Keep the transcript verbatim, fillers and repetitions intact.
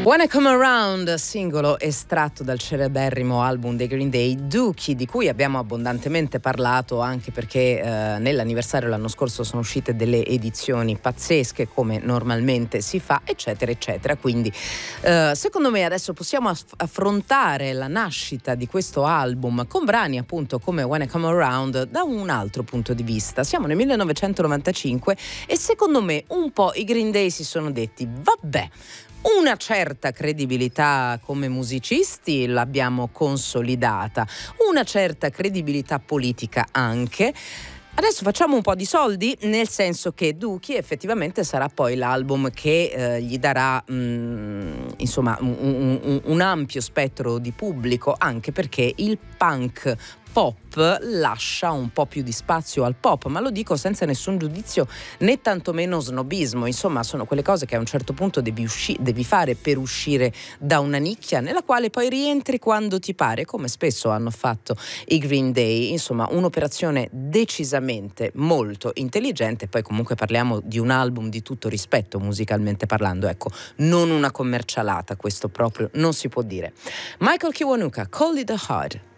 When I Come Around, singolo estratto dal celeberrimo album dei Green Day, Dookie, di cui abbiamo abbondantemente parlato anche perché eh, nell'anniversario l'anno scorso sono uscite delle edizioni pazzesche, come normalmente si fa, eccetera eccetera. Quindi eh, secondo me adesso possiamo aff- affrontare la nascita di questo album con brani appunto come When I Come Around da un altro punto di vista. Siamo nel millenovecentonovantacinque e secondo me un po' i Green Day si sono detti: vabbè, una certa credibilità come musicisti l'abbiamo consolidata, una certa credibilità politica anche. Adesso facciamo un po' di soldi, nel senso che Dookie effettivamente sarà poi l'album che eh, gli darà mh, insomma un, un, un ampio spettro di pubblico, anche perché il punk pop lascia un po' più di spazio al pop, ma lo dico senza nessun giudizio né tantomeno snobismo. Insomma, sono quelle cose che a un certo punto devi, usci- devi fare per uscire da una nicchia nella quale poi rientri quando ti pare, come spesso hanno fatto i Green Day. Insomma, un'operazione decisamente molto intelligente. Poi comunque parliamo di un album di tutto rispetto musicalmente parlando, ecco, non una commercialata, questo proprio non si può dire. Michael Kiwanuka, Call It a Heart.